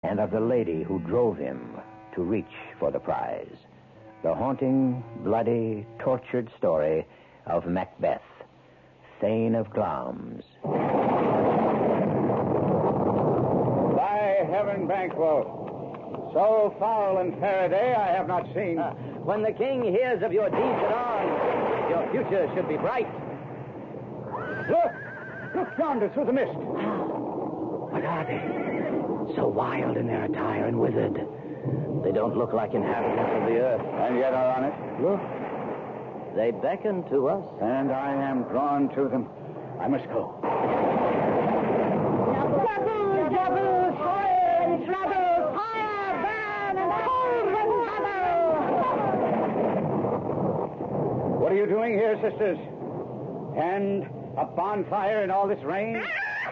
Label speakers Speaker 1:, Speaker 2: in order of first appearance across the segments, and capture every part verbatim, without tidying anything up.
Speaker 1: and of the lady who drove him to reach for the prize. The haunting, bloody, tortured story of Macbeth, Thane of Glamis.
Speaker 2: By heaven, Banquo, so foul and fair a day I have not seen.
Speaker 3: Uh, when the king hears of your deeds at arms, your future should be bright.
Speaker 2: Look! Look yonder through the mist.
Speaker 3: What are they? So wild in their attire and withered. They don't look like inhabitants of the earth.
Speaker 2: And yet are on it.
Speaker 3: Look. They beckon to us.
Speaker 2: And I am drawn to them. I must go.
Speaker 4: Double, double, fire and trouble, fire, burn, and cold and bubble.
Speaker 2: What are you doing here, sisters? And a bonfire in all this rain?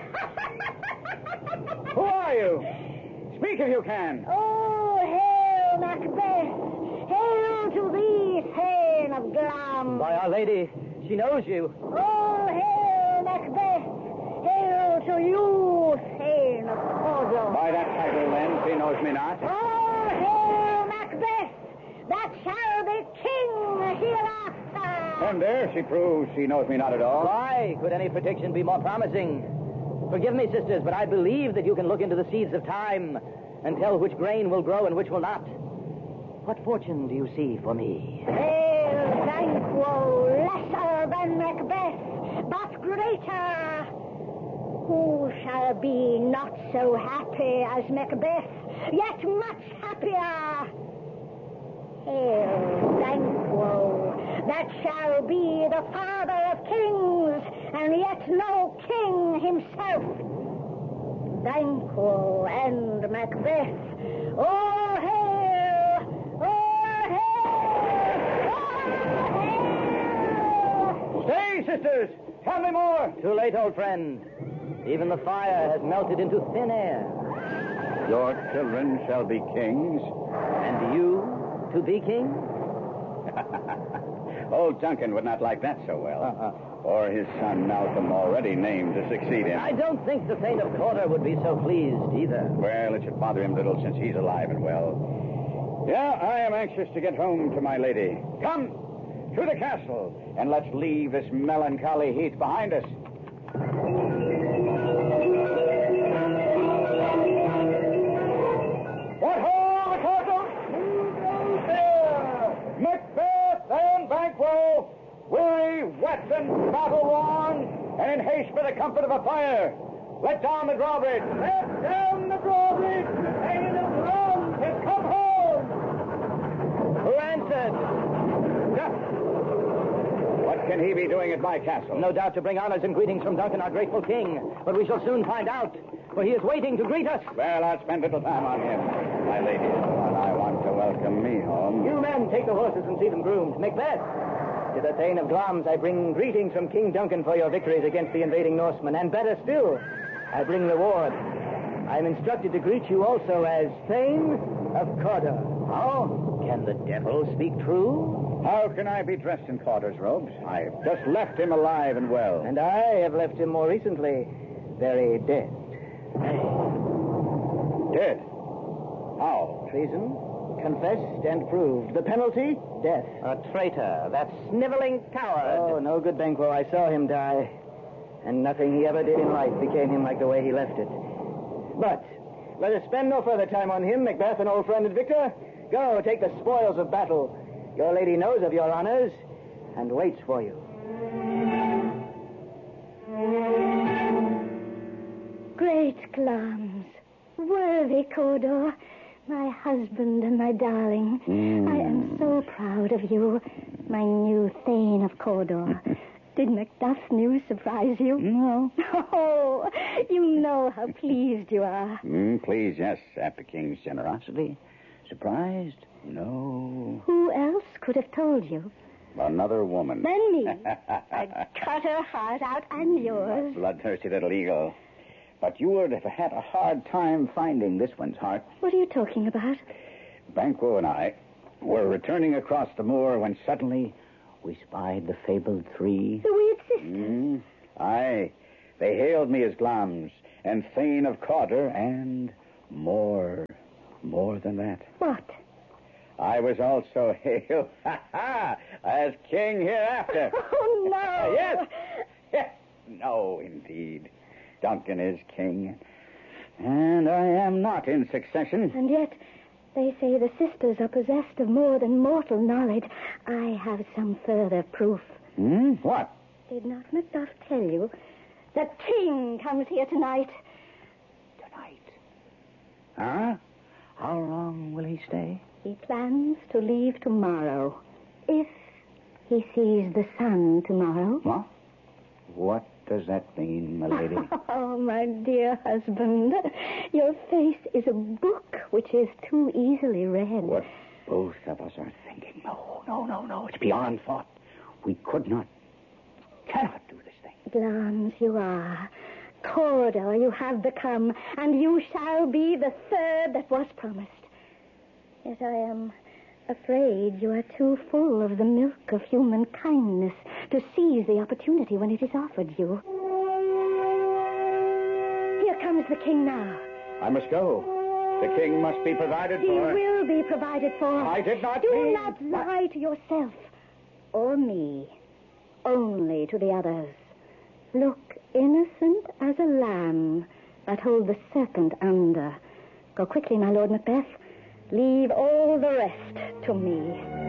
Speaker 2: Who are you? Speak if you can.
Speaker 4: Oh, hail, Macbeth. Hail to thee, Thane of Glamis.
Speaker 3: By Our Lady, she knows you.
Speaker 4: Oh, hail, Macbeth. Hail to you, Thane of Cawdor.
Speaker 2: By that title, then, she knows me not.
Speaker 4: Oh, hail, Macbeth. That shall be king hereafter.
Speaker 2: And there she proves she knows me not at all.
Speaker 3: Why could any prediction be more promising? Forgive me, sisters, but I believe that you can look into the seeds of time and tell which grain will grow and which will not. What fortune do you see for me?
Speaker 4: Hail, Banquo, lesser than Macbeth, but greater. Who shall be not so happy as Macbeth, yet much happier? Hail, Banquo, that shall be the father of kings, and yet no king himself. Banquo and Macbeth. Oh, hail! Oh, hail! Oh, hail!
Speaker 2: Stay, sisters! Tell me more!
Speaker 3: Too late, old friend. Even the fire has melted into thin air.
Speaker 2: Your children shall be kings.
Speaker 3: And you to be king?
Speaker 2: Old Duncan would not like that so well.
Speaker 3: Uh-huh.
Speaker 2: Or his son Malcolm, already named to succeed him.
Speaker 3: I don't think the Thane of Cawdor would be so pleased either.
Speaker 2: Well, it should bother him little since he's alive and well. Yeah, I am anxious to get home to my lady. Come, to the castle, and let's leave this melancholy heath behind us. What ho, the castle! Who goes there? Macbeth and Banquo, weary, wet, and battle-worn, and in haste for the comfort of a fire. Let down the drawbridge. Let down the drawbridge. The Thane of Glamis has come home.
Speaker 3: Who answered?
Speaker 2: What can he be doing at my castle?
Speaker 3: No doubt to bring honors and greetings from Duncan, our grateful king. But we shall soon find out, for he is waiting to greet us.
Speaker 2: Well, I'll spend little time on him. My lady is the one I want to welcome me home.
Speaker 3: You men, take the horses and see them groomed. Macbeth, to the Thane of Glamis, I bring greetings from King Duncan for your victories against the invading Norsemen. And better still, I bring reward. I am instructed to greet you also as Thane of Cawdor. How? Can the devil speak true?
Speaker 2: How can I be dressed in Cawdor's robes? I've just left him alive and well.
Speaker 3: And I have left him more recently very dead.
Speaker 2: Dead? How?
Speaker 3: Treason, confessed and proved. The penalty, death. A traitor, that sniveling coward. Oh, no good, Banquo. I saw him die. And nothing he ever did in life became him like the way he left it. But let us spend no further time on him, Macbeth, an old friend and victor. Go, take the spoils of battle. Your lady knows of your honors and waits for you.
Speaker 4: Great Glamis, worthy Cawdor, my husband and my darling.
Speaker 2: Mm.
Speaker 4: I am so proud of you, my new Thane of Cawdor. Did Macduff's news surprise you?
Speaker 2: No.
Speaker 4: Oh, you know how pleased you are.
Speaker 2: Mm, please, yes, at the king's generosity. Surprised? No.
Speaker 4: Who else could have told you?
Speaker 2: Another woman.
Speaker 4: Than me. I'd cut her heart out and yours.
Speaker 2: Bloodthirsty little eagle. But you would have had a hard time finding this one's heart.
Speaker 4: What are you talking about?
Speaker 2: Banquo and I were returning across the moor when suddenly we spied the fabled three.
Speaker 4: The weird sisters?
Speaker 2: Mm, aye. They hailed me as Glamis and Thane of Cawdor and More, more than that.
Speaker 4: What?
Speaker 2: I was also hailed as king hereafter.
Speaker 4: Oh, no.
Speaker 2: Yes. Yes. No, indeed. Duncan is king. And I am not in succession.
Speaker 4: And yet, they say the sisters are possessed of more than mortal knowledge. I have some further proof.
Speaker 2: Hmm? What?
Speaker 4: Did not Macduff tell you? The king comes here tonight.
Speaker 2: Tonight? Huh? How long will he stay?
Speaker 4: He plans to leave tomorrow. If he sees the sun tomorrow.
Speaker 2: What? What does that mean, my lady?
Speaker 4: Oh, my dear husband, your face is a book which is too easily read.
Speaker 2: What both of us are thinking. No, no, no, no. It's beyond thought. We could not, cannot do this thing.
Speaker 4: Glamis, you are. Cawdor, you have become, and you shall be the third that was promised. Yet I am afraid you are too full of the milk of human kindness to seize the opportunity when it is offered you. Here comes the king now.
Speaker 2: I must go. The king must be provided
Speaker 4: He
Speaker 2: for.
Speaker 4: He will be provided for.
Speaker 2: I did not
Speaker 4: Do
Speaker 2: mean...
Speaker 4: not lie to yourself or me, only to the others. Look innocent as a lamb, but hold the serpent under. Go quickly, my Lord Macbeth. Leave all the rest to me.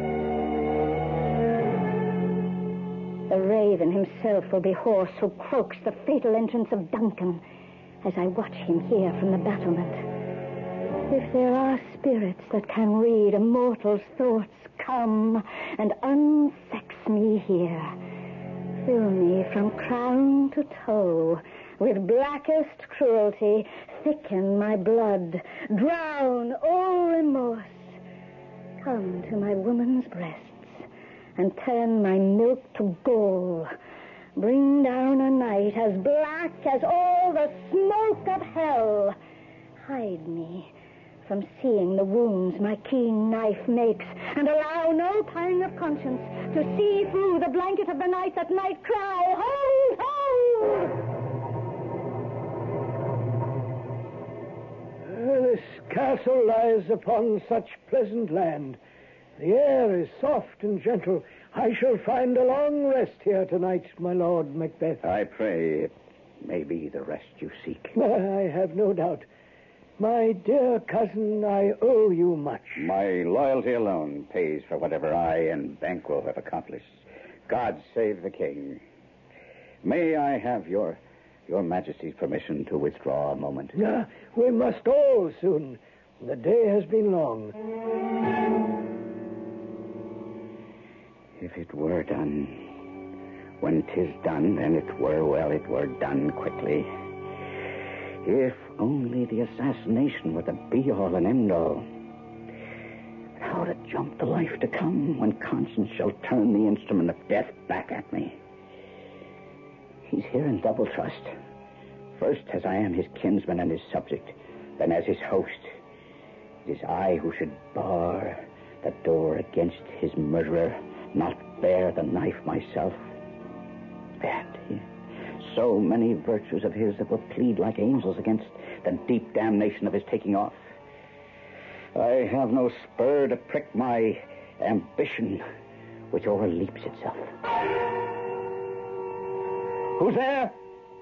Speaker 4: The raven himself will be hoarse who croaks the fatal entrance of Duncan as I watch him here from the battlement. If there are spirits that can read a mortal's thoughts, come and unsex me here. Fill me from crown to toe with blackest cruelty, thicken my blood, drown all remorse. Come to my woman's breasts and turn my milk to gall. Bring down a night as black as all the smoke of hell. Hide me from seeing the wounds my keen knife makes, and allow no pang of conscience to see through the blanket of the night that might cry, hold, hold!
Speaker 5: This castle lies upon such pleasant land. The air is soft and gentle. I shall find a long rest here tonight, my Lord Macbeth.
Speaker 2: I pray it may be the rest you seek.
Speaker 5: I have no doubt. My dear cousin, I owe you much.
Speaker 2: My loyalty alone pays for whatever I and Banquo have accomplished. God save the king. May I have your your Majesty's permission to withdraw a moment?
Speaker 5: Yeah, we must all soon. The day has been long.
Speaker 2: If it were done, when 'tis done, then it were well it were done quickly. If only the assassination were the be-all and end-all. How to jump the life to come when conscience shall turn the instrument of death back at me. He's here in double trust. First as I am his kinsman and his subject, then as his host. It is I who should bar the door against his murderer, not bear the knife myself. And he, so many virtues of his that will plead like angels against the deep damnation of his taking off. I have no spur to prick my ambition, which overleaps itself. Who's there?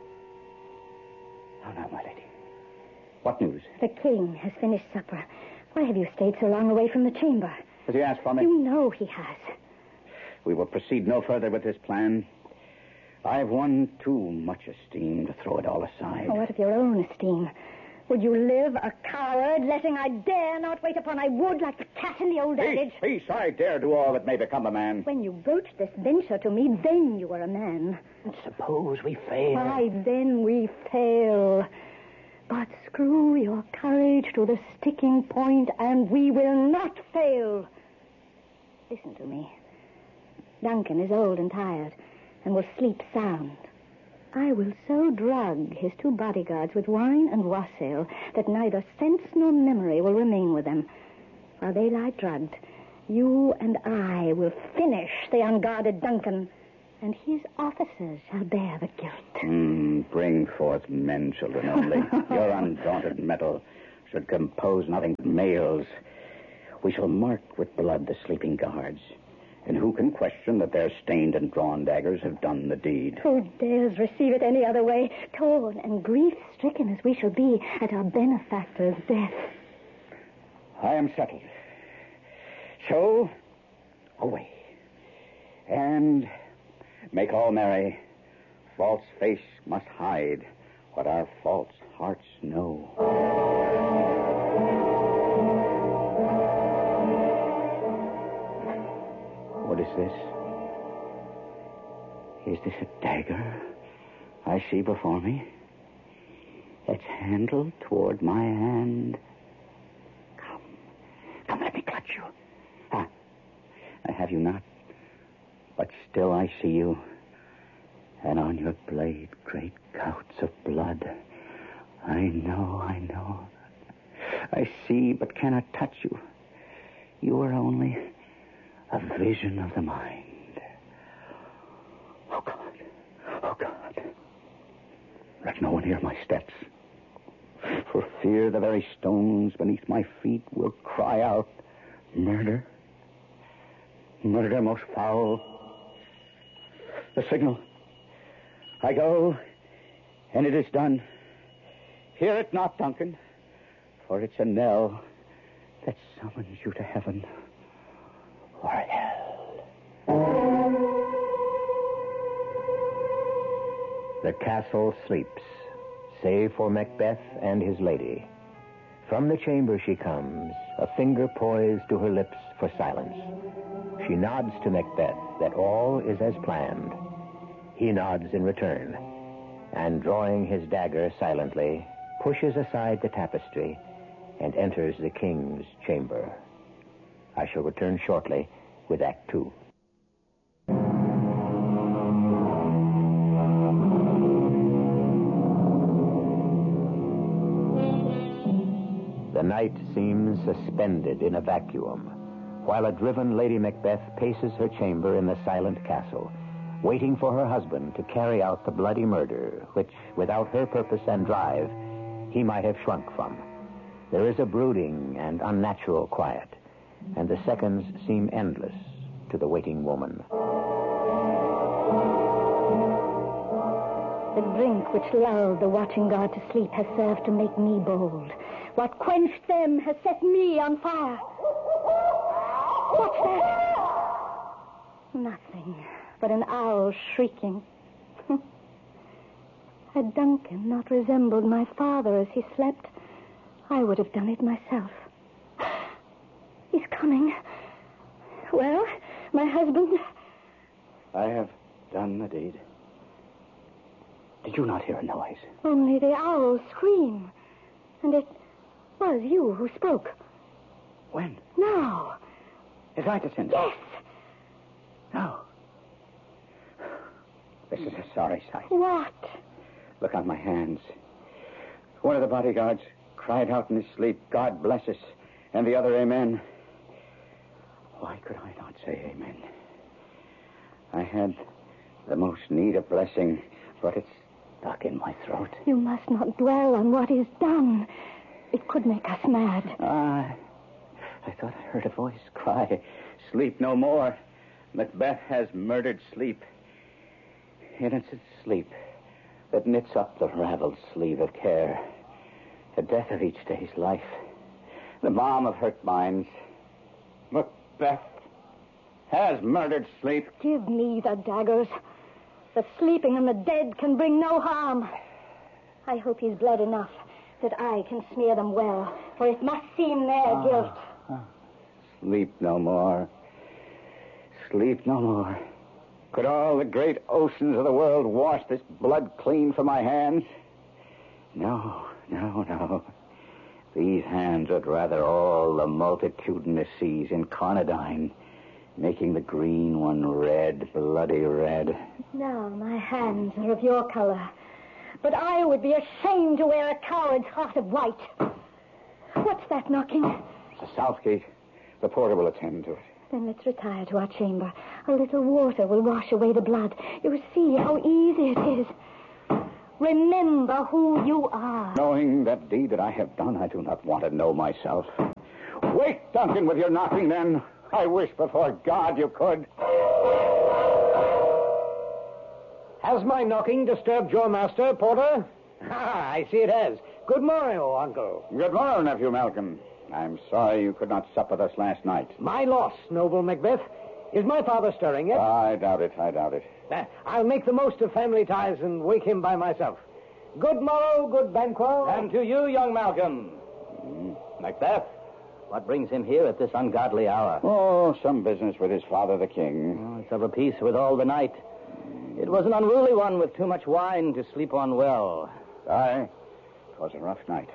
Speaker 2: Oh, no, my lady. What news?
Speaker 4: The king has finished supper. Why have you stayed so long away from the chamber?
Speaker 2: Has he asked for me?
Speaker 4: You know he has.
Speaker 2: We will proceed no further with this plan. I've won too much esteem to throw it all aside.
Speaker 4: Oh, what of your own esteem? Would you live a coward, letting I dare not wait upon I would, like the cat in the old
Speaker 2: Peace,
Speaker 4: adage?
Speaker 2: peace, I dare do all that may become a man.
Speaker 4: When you broached this venture to me, then you were a man.
Speaker 5: And suppose we fail.
Speaker 4: Why, then we fail. But screw your courage to the sticking point, and we will not fail. Listen to me. Duncan is old and tired, and will sleep sound. I will so drug his two bodyguards with wine and wassail that neither sense nor memory will remain with them. While they lie drugged, you and I will finish the unguarded Duncan, and his officers shall bear the guilt.
Speaker 2: Mm, bring forth men, children only. Your undaunted mettle
Speaker 6: should compose nothing but males. We shall mark with blood the sleeping guards. And who can question that their stained and drawn daggers have done the deed?
Speaker 4: Who dares receive it any other way, torn and grief-stricken as we shall be at our benefactor's death?
Speaker 6: I am settled. So, away. And make all merry. False face must hide what our false hearts know. What is this? Is this a dagger I see before me? Its handle toward my hand. Come. Come, let me clutch you. Ah, I have you not. But still I see you. And on your blade, great gouts of blood. I know, I know. I see, but cannot touch you. You are only a vision of the mind. Oh, God. Oh, God. Let no one hear my steps. For fear the very stones beneath my feet will cry out, murder. Murder most foul. The signal. I go, and it is done. Hear it not, Duncan, for it's a knell that summons you to heaven or hell.
Speaker 1: The castle sleeps, save for Macbeth and his lady. From the chamber she comes, a finger poised to her lips for silence. She nods to Macbeth that all is as planned. He nods in return, and drawing his dagger silently, pushes aside the tapestry and enters the king's chamber. I shall return shortly with Act Two. The night seems suspended in a vacuum, while a driven Lady Macbeth paces her chamber in the silent castle, waiting for her husband to carry out the bloody murder, which, without her purpose and drive, he might have shrunk from. There is a brooding and unnatural quiet, and the seconds seem endless to the waiting woman.
Speaker 4: The drink which lulled the watching guard to sleep has served to make me bold. What quenched them has set me on fire. What's that? Nothing but an owl shrieking. Had Duncan not resembled my father as he slept, I would have done it myself. He's coming. Well, my husband...
Speaker 6: I have done the deed. Did you not hear a noise?
Speaker 4: Only the owl scream. And it was you who spoke.
Speaker 6: When?
Speaker 4: Now.
Speaker 6: Is I to send?
Speaker 4: Yes.
Speaker 6: No. This is a sorry sight.
Speaker 4: What?
Speaker 6: Look on my hands. One of the bodyguards cried out in his sleep, God bless us, and the other, amen. Why could I not say amen? I had the most need of blessing, but it's stuck in my throat.
Speaker 4: You must not dwell on what is done. It could make us mad.
Speaker 6: Ah, I thought I heard a voice cry, sleep no more. Macbeth has murdered sleep. Innocent sleep that knits up the raveled sleeve of care. The death of each day's life. The balm of hurt minds. Macbeth has murdered sleep.
Speaker 4: Give me the daggers. The sleeping and the dead can bring no harm. I hope he's bled enough that I can smear them well, for it must seem their ah, guilt. Ah.
Speaker 6: Sleep no more. Sleep no more. Could all the great oceans of the world wash this blood clean from my hands? No, no, no. These hands would rather all the multitudinous seas incarnadine, making the green one red, bloody red.
Speaker 4: Now my hands are of your color, but I would be ashamed to wear a coward's heart of white. What's that knocking?
Speaker 6: It's the south gate. The porter will attend to it.
Speaker 4: Then let's retire to our chamber. A little water will wash away the blood. You see how easy it is. Remember who you are.
Speaker 6: Knowing that deed that I have done, I do not want to know myself. Wake, Duncan, with your knocking, then. I wish before God you could.
Speaker 5: Has my knocking disturbed your master, Porter? Ah, I see it has. Good morrow, Uncle.
Speaker 6: Good morrow, Nephew Malcolm. I'm sorry you could not sup with us last night.
Speaker 5: My loss, noble Macbeth. Is my father stirring yet?
Speaker 6: I doubt it, I doubt it.
Speaker 5: Uh, I'll make the most of family ties and wake him by myself. Good morrow, good Banquo.
Speaker 3: And to you, young Malcolm.
Speaker 6: Mm.
Speaker 3: Macbeth, what brings him here at this ungodly hour?
Speaker 6: Oh, some business with his father, the king.
Speaker 3: Oh, it's of a piece with all the night. It was an unruly one with too much wine to sleep on well.
Speaker 6: Aye, it was a rough night.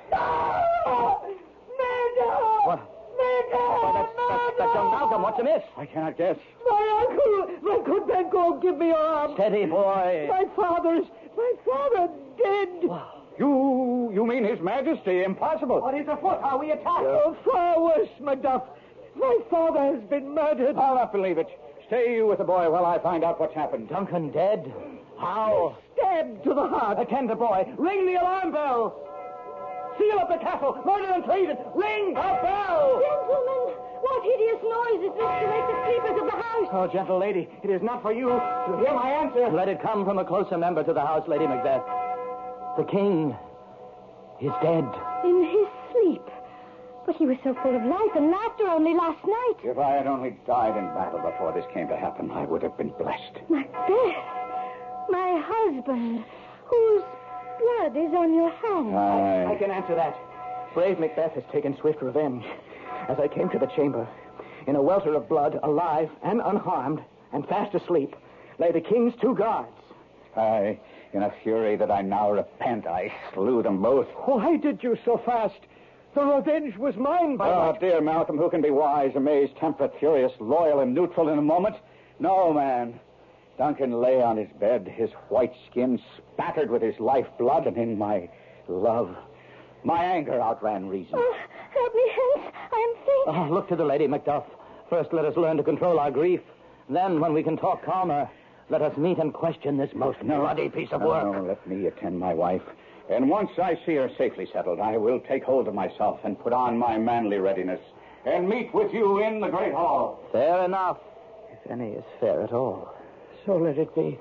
Speaker 3: What? Why, that's, that's, that's young Malcolm. What's amiss?
Speaker 6: I cannot guess.
Speaker 5: My uncle, my good Banquo, give me your arm.
Speaker 3: Steady, boy.
Speaker 5: My father's, my father dead.
Speaker 6: You, you mean His Majesty? Impossible.
Speaker 5: What is afoot? Are we attacked? Oh, far worse, Macduff. My father has been murdered.
Speaker 6: I'll not believe it. Stay you with the boy while I find out what's happened.
Speaker 3: Duncan dead? How?
Speaker 5: Stabbed to the heart.
Speaker 3: Attend the boy. Ring the alarm bell. Seal up the castle. Murder and treason. Ring the bell.
Speaker 4: Gentlemen, what hideous noise is this to wake the sleepers of the house?
Speaker 3: Oh, gentle lady, it is not for you to hear my answer. Let it come from a closer member to the house, Lady Macbeth. The king is dead.
Speaker 4: In his sleep. But he was so full of life and laughter only last night.
Speaker 6: If I had only died in battle before this came to happen, I would have been blessed.
Speaker 4: Macbeth, my husband, whose blood is on your hands.
Speaker 6: Aye.
Speaker 3: I can answer that. Brave Macbeth has taken swift revenge. As I came to the chamber, in a welter of blood, alive and unharmed, and fast asleep, lay the king's two guards.
Speaker 6: Aye, in a fury that I now repent, I slew them both.
Speaker 5: Why did you so fast? The revenge was mine by
Speaker 6: Oh,
Speaker 5: that.
Speaker 6: dear Malcolm, who can be wise, amazed, temperate, furious, loyal, and neutral in a moment? No, man. Duncan lay on his bed, his white skin spattered with his lifeblood, and in my love, my anger outran reason.
Speaker 4: Oh, help me, hence. I am faint.
Speaker 3: Oh, look to the Lady Macduff. First, let us learn to control our grief. Then, when we can talk calmer, let us meet and question this most bloody piece of work.
Speaker 6: No, let me attend my wife. And once I see her safely settled, I will take hold of myself and put on my manly readiness and meet with you in the great hall.
Speaker 3: Fair enough, if any is fair at all.
Speaker 5: So let it be.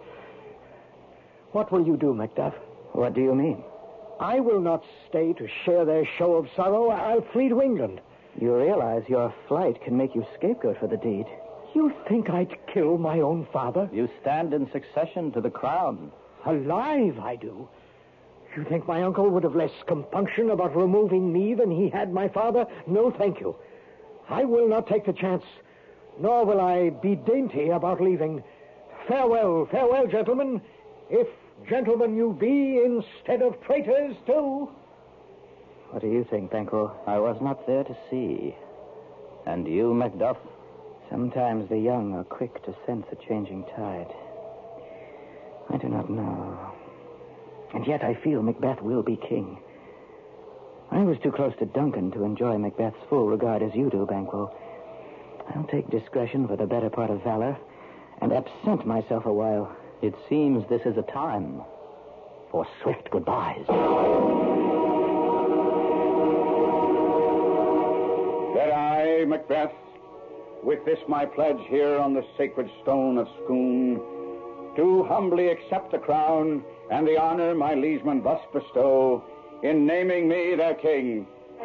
Speaker 5: What will you do, Macduff?
Speaker 3: What do you mean?
Speaker 5: I will not stay to share their show of sorrow. I'll flee to England.
Speaker 3: You realize your flight can make you scapegoat for the deed.
Speaker 5: You think I'd kill my own father?
Speaker 3: You stand in succession to the crown.
Speaker 5: Alive, I do. You think my uncle would have less compunction about removing me than he had my father? No, thank you. I will not take the chance, nor will I be dainty about leaving. Farewell, farewell, gentlemen. If gentlemen you be instead of traitors, too.
Speaker 3: What do you think, Banquo? I was not there to see. And you, Macduff? Sometimes the young are quick to sense a changing tide. I do not know. And yet I feel Macbeth will be king. I was too close to Duncan to enjoy Macbeth's full regard as you do, Banquo. I'll take discretion for the better part of valor and absent myself a while. It seems this is a time for swift goodbyes.
Speaker 6: That I, Macbeth, with this my pledge here on the sacred stone of Scone, do humbly accept the crown and the honor my liegemen thus bestow in naming me their king.
Speaker 3: So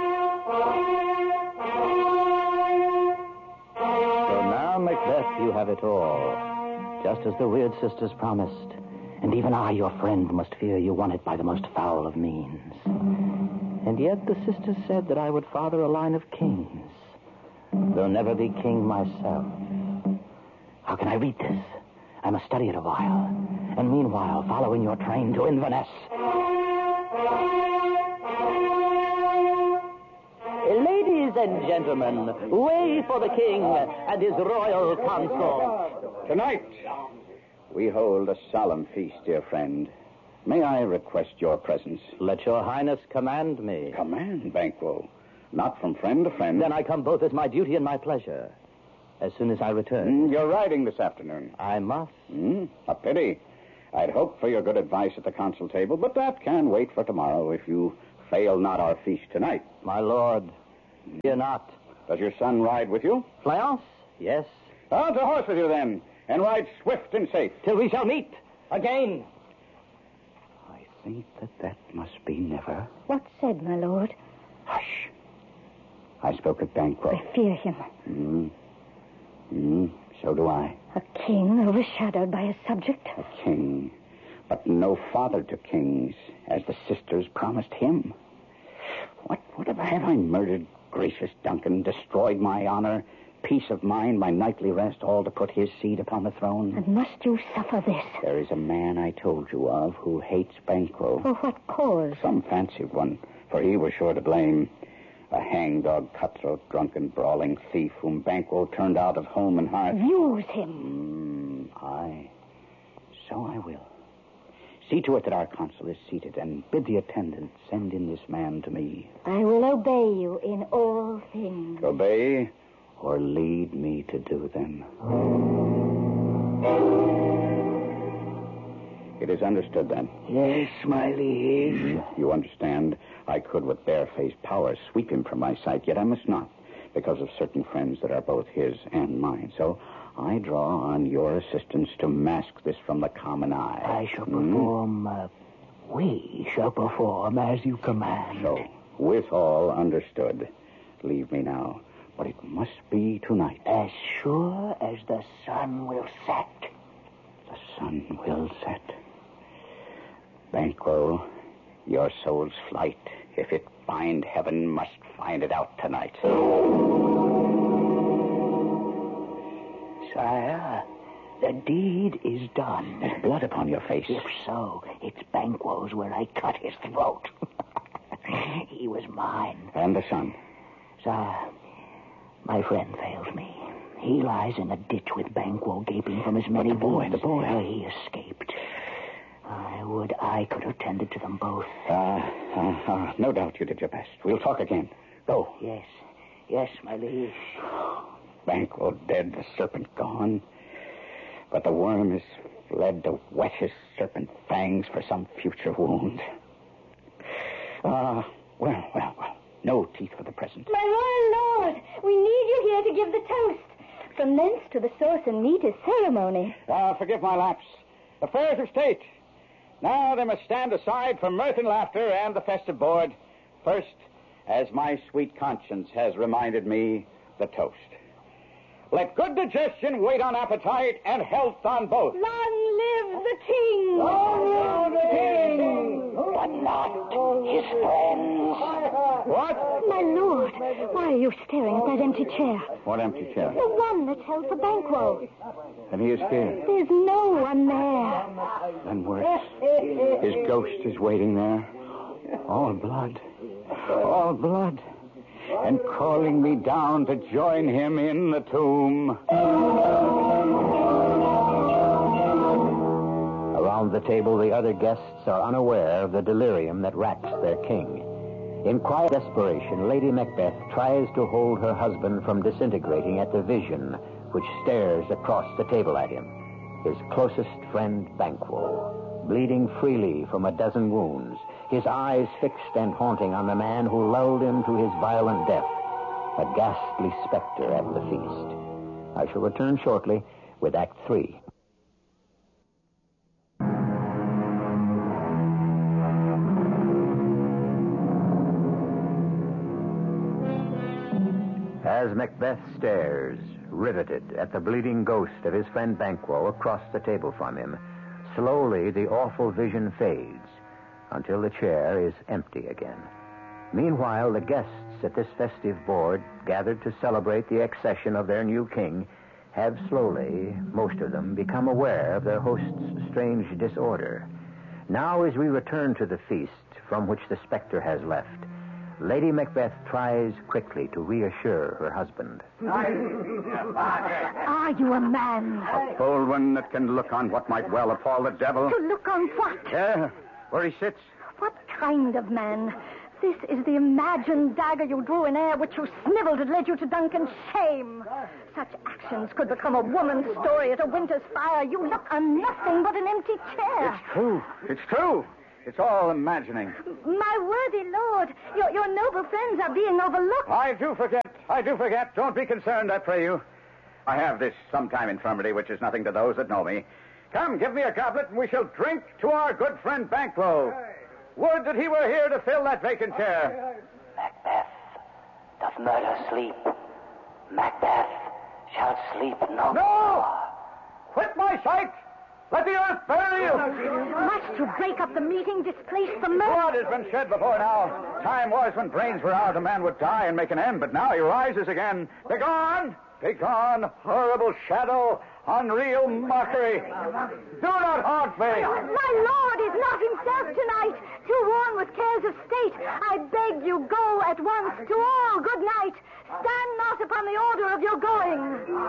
Speaker 3: now, Macbeth, you have it all, just as the Weird Sisters promised. And even I, your friend, must fear you won it by the most foul of means. And yet the sisters said that I would father a line of kings, though never be king myself. How can I read this? I must study it a while, and meanwhile follow in your train to Inverness. Ladies and gentlemen, way for the king and his royal consort.
Speaker 6: Tonight, we hold a solemn feast, dear friend. May I request your presence?
Speaker 3: Let your highness command me.
Speaker 6: Command, Banquo. Not from friend to friend.
Speaker 3: Then I come both as my duty and my pleasure. As soon as I return.
Speaker 6: Mm, you're riding this afternoon.
Speaker 3: I must.
Speaker 6: Mm, a pity.
Speaker 7: I'd hoped for your good advice at the council table, but that can wait for tomorrow if you fail not our feast tonight.
Speaker 3: My lord, fear not.
Speaker 7: Does your son ride with you?
Speaker 3: Fleance? Yes.
Speaker 7: On to horse with you, then, and ride swift and safe.
Speaker 3: Till we shall meet again.
Speaker 6: I think that that must be never.
Speaker 4: What said, my lord?
Speaker 6: Hush. I spoke of Banquo.
Speaker 4: I fear him.
Speaker 6: Mm. Mm. So do I.
Speaker 4: A king overshadowed by a subject.
Speaker 6: A king, but no father to kings, as the sisters promised him. What, what have I, have I murdered gracious Duncan, destroyed my honor, peace of mind, my nightly rest, all to put his seed upon the throne?
Speaker 4: And must you suffer this?
Speaker 6: There is a man I told you of who hates Banquo.
Speaker 4: For what cause?
Speaker 6: Some fancied one, for he was sure to blame. A hangdog, cutthroat, drunken, brawling thief whom Banquo turned out of home and hearth.
Speaker 4: Use him.
Speaker 6: Mm, aye. So I will. See to it that our consul is seated, and bid the attendant send in this man to me.
Speaker 4: I will obey you in all things.
Speaker 6: Obey or lead me to do them. It is understood, then?
Speaker 3: Yes, my liege.
Speaker 6: You understand, I could with barefaced power sweep him from my sight, yet I must not, because of certain friends that are both his and mine. So I draw on your assistance to mask this from the common eye.
Speaker 3: I shall perform, hmm? uh, we shall perform as you command.
Speaker 6: So, with all understood, leave me now. But it must be tonight.
Speaker 3: As sure as the sun will set.
Speaker 6: The sun will set. Banquo, your soul's flight, if it find heaven, must find it out tonight.
Speaker 3: Sire, the deed is done.
Speaker 6: There's blood upon your face.
Speaker 3: If so, it's Banquo's where I cut his throat. He was mine.
Speaker 6: And the son?
Speaker 3: Sire, my friend fails me. He lies in a ditch with Banquo gaping from his many
Speaker 6: the boy,
Speaker 3: wounds.
Speaker 6: the boy.
Speaker 3: Uh, he escaped. I would I could have tended to them both.
Speaker 6: Ah, uh, uh, uh, no doubt you did your best. We'll talk again. Go.
Speaker 3: Yes, yes, my liege.
Speaker 6: Banquo dead, the serpent gone. But the worm is fled to whet his serpent fangs for some future wound. Ah, uh, well, well, well. No teeth for the present.
Speaker 4: My royal lord, we need you here to give the toast. From thence to the sauce and meat is ceremony.
Speaker 7: Ah, uh, forgive my lapse. Affairs of state. Now they must stand aside for mirth and laughter and the festive board. First, as my sweet conscience has reminded me, the toast. Let good digestion wait on appetite and health on both.
Speaker 4: Long live the king!
Speaker 7: Long live the king!
Speaker 3: But not his friends.
Speaker 7: What?
Speaker 4: My lord, why are you staring at that empty chair?
Speaker 6: What empty chair?
Speaker 4: The one that's held for Banquo.
Speaker 6: And he is here.
Speaker 4: There's no one there.
Speaker 6: Then worse. His ghost is waiting there. All blood. All blood. And calling me down to join him in the tomb.
Speaker 1: Around the table, the other guests are unaware of the delirium that racks their king. In quiet desperation, Lady Macbeth tries to hold her husband from disintegrating at the vision which stares across the table at him. His closest friend, Banquo, bleeding freely from a dozen wounds, his eyes fixed and haunting on the man who lulled him to his violent death, a ghastly specter at the feast. I shall return shortly with Act Three. As Macbeth stares, riveted at the bleeding ghost of his friend Banquo across the table from him, slowly the awful vision fades until the chair is empty again. Meanwhile, the guests at this festive board, gathered to celebrate the accession of their new king, have slowly, most of them, become aware of their host's strange disorder. Now, as we return to the feast from which the specter has left, Lady Macbeth tries quickly to reassure her husband.
Speaker 4: Are you a man?
Speaker 6: A bold one that can look on what might well appall the devil.
Speaker 4: To look on what?
Speaker 6: There, where he sits.
Speaker 4: What kind of man? This is the imagined dagger you drew in air, which you snivelled and led you to Duncan. Shame! Such actions could become a woman's story at a winter's fire. You look on nothing but an empty chair.
Speaker 7: It's true. It's true. It's all imagining.
Speaker 4: My worthy lord, your, your noble friends are being overlooked.
Speaker 7: I do forget. I do forget. Don't be concerned, I pray you. I have this sometime infirmity, which is nothing to those that know me. Come, give me a goblet, and we shall drink to our good friend Banquo. Would that he were here to fill that vacant chair.
Speaker 6: Macbeth, doth murder sleep? Macbeth shall sleep no,
Speaker 7: no! more. Quit my sight! Let the earth bury you!
Speaker 4: Much to break up the meeting, displace the murder.
Speaker 7: Blood has been shed before now. Time was when brains were out, a man would die and make an end, but now he rises again. Begone! Begone, horrible shadow, unreal mockery. Do not haunt me.
Speaker 4: My lord is not himself tonight. Too worn with cares of state. I beg you go at once. To all, good night. Stand not upon the order of your going.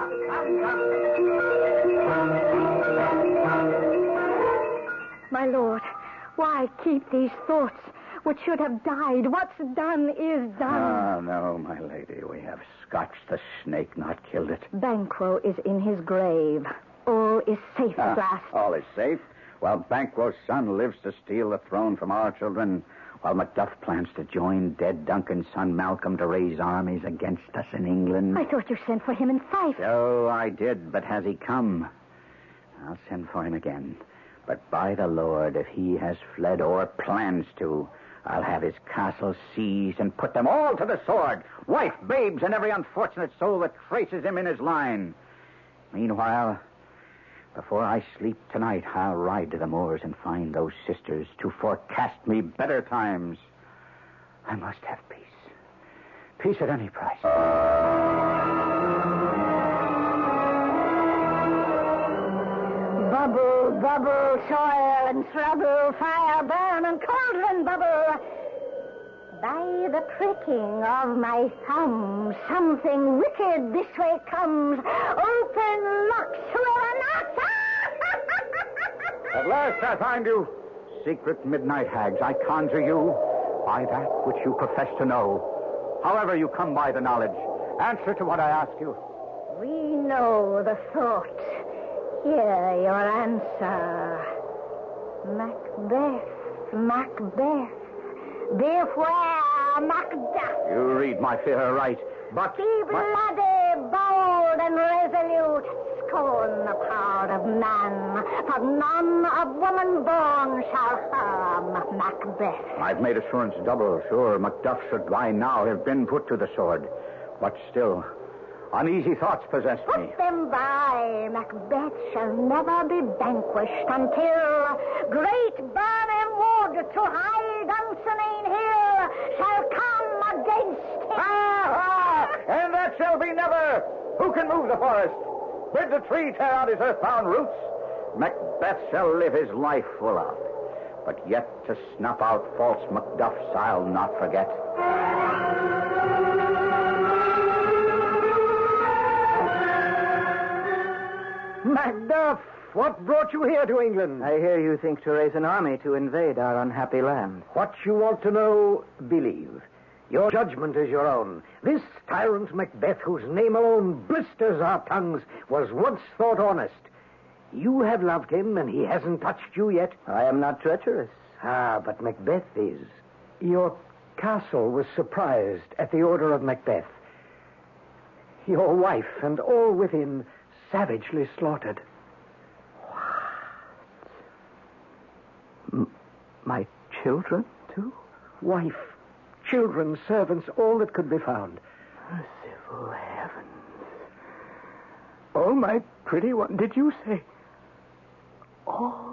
Speaker 4: My lord, why keep these thoughts which should have died? What's done is done.
Speaker 7: Ah, no, my lady. We have scotched the snake, not killed it.
Speaker 4: Banquo is in his grave. All is safe
Speaker 7: ah,
Speaker 4: at last.
Speaker 7: All is safe? While Banquo's son lives to steal the throne from our children, while Macduff plans to join dead Duncan's son Malcolm to raise armies against us in England.
Speaker 4: I thought you sent for him in Fife.
Speaker 7: So I did, but has he come? I'll send for him again. But by the Lord, if he has fled or plans to, I'll have his castle seized and put them all to the sword. Wife, babes, and every unfortunate soul that traces him in his line. Meanwhile, before I sleep tonight, I'll ride to the moors and find those sisters to forecast me better times. I must have peace. Peace at any price.
Speaker 4: Bubble, bubble, soil and trouble, fire burn and cauldron bubble. By the pricking of my thumb, something wicked this way comes. Open locks, whoever knocks.
Speaker 7: At last I find you. Secret midnight hags, I conjure you by that which you profess to know. However you come by the knowledge, answer to what I ask you.
Speaker 4: We know the thought. Hear your answer. Macbeth, Macbeth. Beware, Macduff.
Speaker 7: You read my fear aright, but...
Speaker 4: Be bloody, bold, and resolute. Scorn the power of man, for none of woman born shall harm Macbeth.
Speaker 7: I've made assurance double. Sure, Macduff should by now have been put to the sword. But still, uneasy thoughts possess me.
Speaker 4: Put them by. Macbeth shall never be vanquished until great burning wood to high Dunsinane hill shall come against him.
Speaker 7: Ah, ah! And that shall be never. Who can move the forest? Bid the tree tear out his earthbound roots. Macbeth shall live his life full out. But yet to snuff out false Macduffs I'll not forget.
Speaker 5: Macduff, what brought you here to England?
Speaker 3: I hear you think to raise an army to invade our unhappy land.
Speaker 5: What you want to know, believe. Your judgment is your own. This tyrant Macbeth, whose name alone blisters our tongues, was once thought honest. You have loved him, and he hasn't touched you yet.
Speaker 3: I am not treacherous.
Speaker 5: Ah, but Macbeth is. Your castle was surprised at the order of Macbeth. Your wife and all within savagely slaughtered.
Speaker 3: M- my children, too?
Speaker 5: Wife, children, servants, all that could be found.
Speaker 3: Merciful heavens. Oh, my pretty one, did you say... all?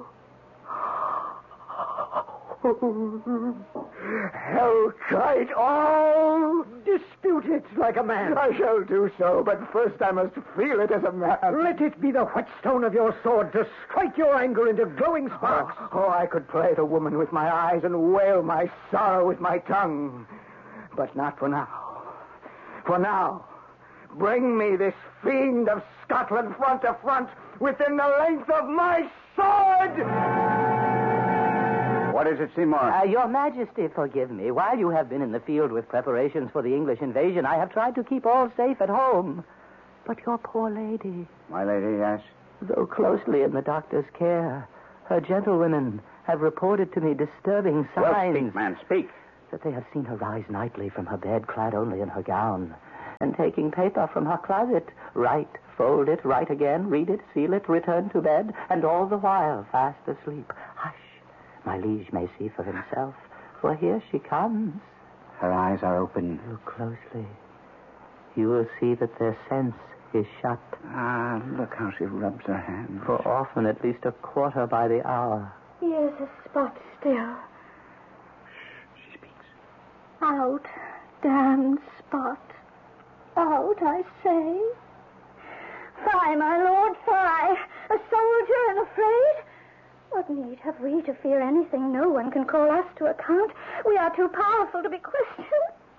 Speaker 5: Hell tried all. Dispute it like a man.
Speaker 2: I shall do so, but first I must feel it as a man.
Speaker 5: Let it be the whetstone of your sword to strike your anger into glowing sparks.
Speaker 2: Oh, oh, I could play the woman with my eyes and wail my sorrow with my tongue. But not for now. For now, bring me this fiend of Scotland front to front within the length of my sword!
Speaker 7: What is it, Seymour?
Speaker 3: Uh, Your Majesty, forgive me. While you have been in the field with preparations for the English invasion, I have tried to keep all safe at home. But your poor lady,
Speaker 7: My lady, yes?
Speaker 3: though closely in the doctor's care, her gentlewomen have reported to me disturbing signs.
Speaker 7: Well, speak, man, speak.
Speaker 3: That they have seen her rise nightly from her bed, clad only in her gown, and taking paper from her closet, write, fold it, write again, read it, seal it, return to bed, and all the while fast asleep. Hush, my liege may see for himself, for here she comes.
Speaker 7: Her eyes are open.
Speaker 3: Look closely. You will see that their sense is shut.
Speaker 7: Ah, look how she rubs her hands.
Speaker 3: For often at least a quarter by the hour.
Speaker 4: Here's a spot still.
Speaker 7: She speaks.
Speaker 4: Out, damned spot. Out, I say. Fie, my lord, fie. A soldier and afraid? What need have we to fear anything? No one can call us to account. We are too powerful to be questioned.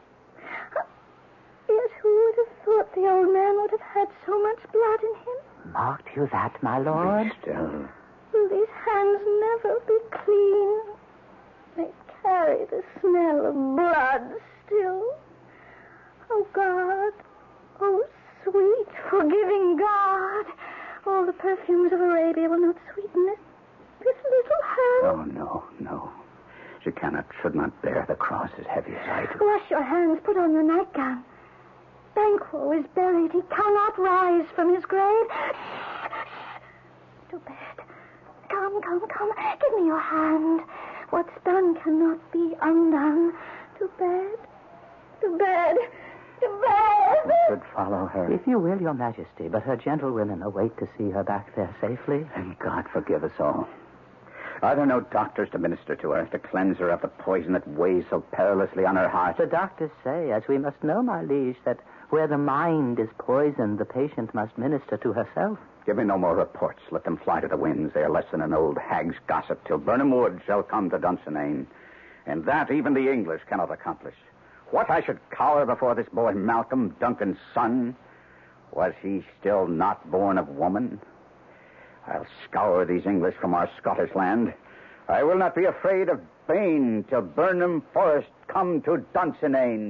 Speaker 4: Yet who would have thought the old man would have had so much blood in him?
Speaker 3: Marked you that, my lord?
Speaker 7: Be still.
Speaker 4: Will these hands never be clean? They carry the smell of blood still. Oh, God. Oh, sweet, forgiving God. All the perfumes of Arabia will not sweeten this, this little hand.
Speaker 7: Oh, no, no. She cannot, should not bear the cross as heavy as I do.
Speaker 4: Wash your hands. Put on your nightgown. Banquo is buried. He cannot rise from his grave. To bed. Come, come, come. Give me your hand. What's done cannot be undone. To bed. To bed. To bed.
Speaker 7: I should follow her.
Speaker 3: If you will, your majesty, but her gentlewomen await to see her back there safely.
Speaker 7: And God forgive us all. Are there no doctors to minister to her, to cleanse her of the poison that weighs so perilously on her heart?
Speaker 3: The doctors say, as we must know, my liege, that where the mind is poisoned, the patient must minister to herself.
Speaker 7: Give me no more reports. Let them fly to the winds. They are less than an old hag's gossip till Burnham Wood shall come to Dunsinane. And that even the English cannot accomplish. What, I should cower before this boy Malcolm, Duncan's son? Was he still not born of woman? I'll scour these English from our Scottish land. I will not be afraid of bane till Burnham Forest come to Dunsinane.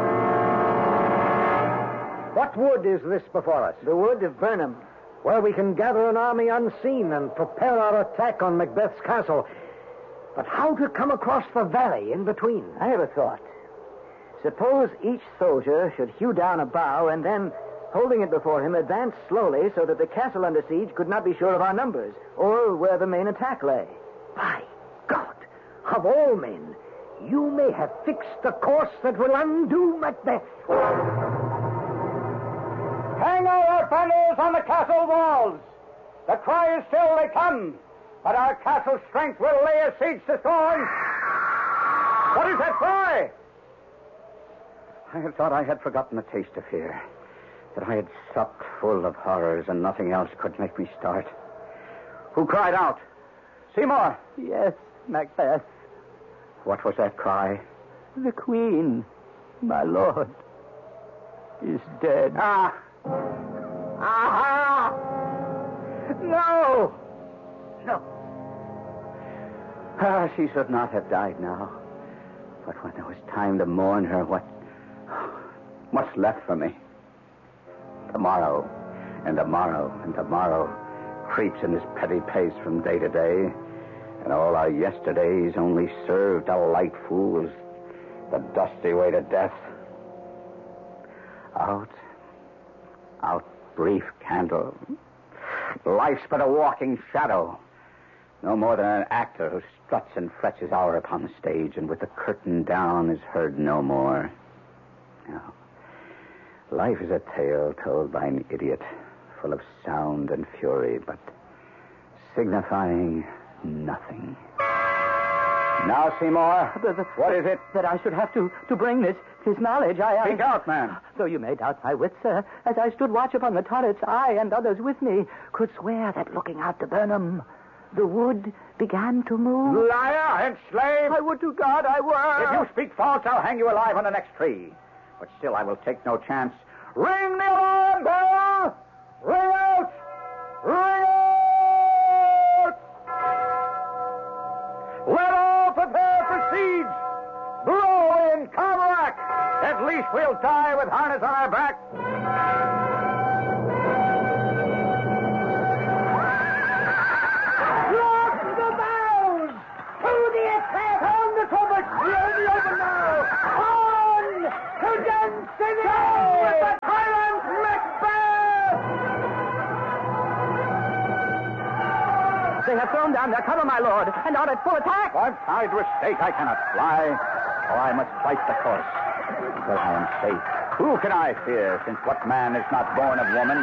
Speaker 5: What wood is this before us?
Speaker 3: The wood of Burnham.
Speaker 5: Where we can gather an army unseen and prepare our attack on Macbeth's castle. But how to come across the valley in between?
Speaker 3: I have a thought. Suppose each soldier should hew down a bough and then, holding it before him, advance slowly so that the castle under siege could not be sure of our numbers or where the main attack lay.
Speaker 5: By God, of all men, you may have fixed the course that will undo Macbeth.
Speaker 2: Hang all our banners on the castle walls. The cry is still they come, but our castle strength will lay a siege to scorn. What is that cry?
Speaker 7: I had thought I had forgotten the taste of fear, that I had supped full of horrors and nothing else could make me start. Who cried out? Seymour!
Speaker 3: Yes, Macbeth.
Speaker 7: What was that cry?
Speaker 3: The Queen, my lord, is dead.
Speaker 7: Ah! Aha! No! No. Ah, she should not have died now. But when there was time to mourn her, what... what's left for me? Tomorrow, and tomorrow, and tomorrow creeps in this petty pace from day to day, and all our yesterdays only serve to light fools the dusty way to death. Out, out, brief candle. Life's but a walking shadow, no more than an actor who struts and frets his hour upon the stage, and with the curtain down is heard no more. No. Life is a tale told by an idiot, full of sound and fury, but signifying nothing. Now, Seymour,
Speaker 3: The, the,
Speaker 7: what is it?
Speaker 3: That I should have to, to bring this, this knowledge. I, I...
Speaker 7: Speak out, man.
Speaker 3: Though you may doubt my wits, sir, as I stood watch upon the turrets, I and others with me could swear that looking out to Burnham, the wood began to move.
Speaker 7: Liar and slave!
Speaker 3: I would to God I were.
Speaker 7: If you speak false, I'll hang you alive on the next tree. But still, I will take no chance. Ring the alarm bell! Ring out! Ring out! Let all at least we'll die with harness on our back.
Speaker 2: Lock the bows! To the attack! Sound the trumpet! We are in the open now! On! To Destiny! Down with the tyrant Macbeth!
Speaker 3: They have thrown down their cover, my lord, and are at full attack.
Speaker 7: I'm tied to a stake. I cannot fly, or I must fight the course. Until I am safe, who can I fear, since what man is not born of woman?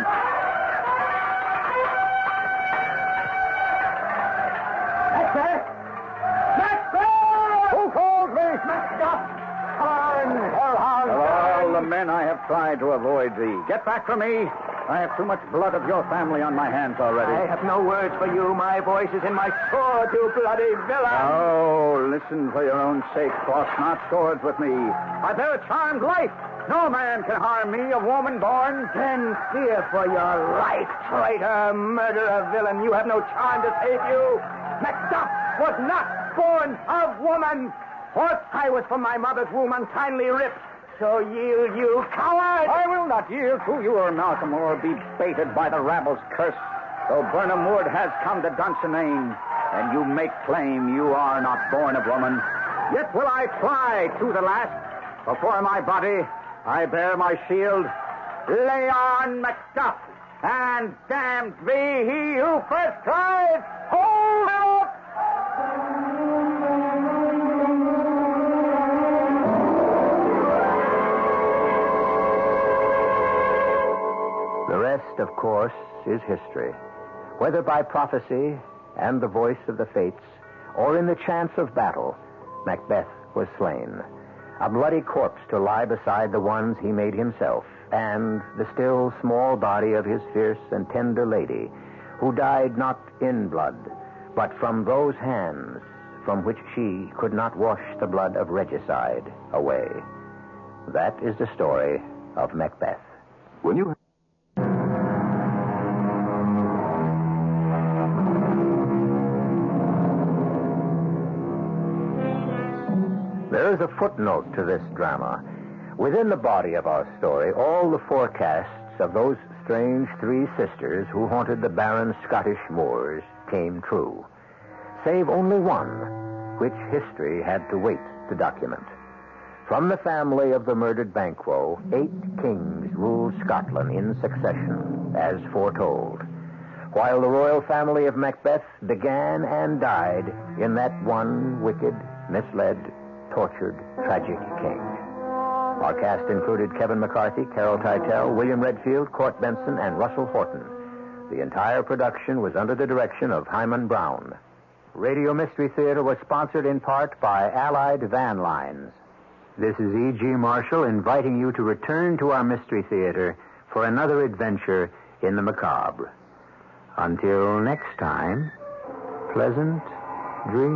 Speaker 2: Macbeth! Macbeth! Who calls me? Macduff! Hellhound! Hellhound!
Speaker 7: Of all the men I have tried to avoid thee, get back from me. I have too much blood of your family on my hands already.
Speaker 3: I have no words for you. My voice is in my sword, you bloody villain.
Speaker 7: Oh, listen for your own sake. Cross not swords with me. I bear a charmed life. No man can harm me, a woman born.
Speaker 3: Then fear for your life, traitor, murderer, villain. You have no charm to save you. Macduff was not born of woman. What? I was from my mother's womb unkindly ripped. So yield, you coward!
Speaker 7: I will not yield to your Malcolm or be baited by the rabble's curse. Though Burnham Wood has come to Dunsinane, and you make claim you are not born of woman, yet will I fly to the last. Before my body, I bear my shield. Lay on, Macduff, and damned be he who first tries. Hold it up!
Speaker 1: The rest, of course, is history. Whether by prophecy and the voice of the fates, or in the chance of battle, Macbeth was slain. A bloody corpse to lie beside the ones he made himself, and the still small body of his fierce and tender lady, who died not in blood, but from those hands from which she could not wash the blood of regicide away. That is the story of Macbeth. When you There is a footnote to this drama. Within the body of our story, all the forecasts of those strange three sisters who haunted the barren Scottish moors came true, save only one, which history had to wait to document. From the family of the murdered Banquo, eight kings ruled Scotland in succession, as foretold, while the royal family of Macbeth began and died in that one wicked, misled, tortured, tragic king. Our cast included Kevin McCarthy, Carol Teitel, William Redfield, Court Benson, and Russell Horton. The entire production was under the direction of Hyman Brown. Radio Mystery Theater was sponsored in part by Allied Van Lines. This is E G. Marshall inviting you to return to our Mystery Theater for another adventure in the macabre. Until next time, pleasant dreams.